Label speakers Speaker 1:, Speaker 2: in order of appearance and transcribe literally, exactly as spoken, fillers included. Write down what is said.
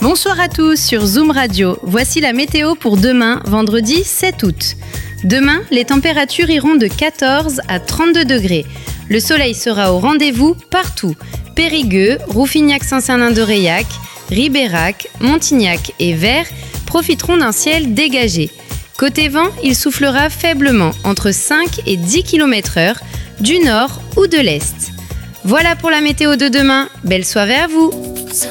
Speaker 1: Bonsoir à tous sur Zoom Radio. Voici la météo pour demain, vendredi sept août. Demain, les températures iront de quatorze à trente-deux degrés. Le soleil sera au rendez-vous partout. Périgueux, Rouffignac-Saint-Cernin-de-Reilhac, Ribérac, Montignac et Vers profiteront d'un ciel dégagé. Côté vent, il soufflera faiblement entre cinq et dix kilomètres heure du nord ou de l'est. Voilà pour la météo de demain. Belle soirée à vous!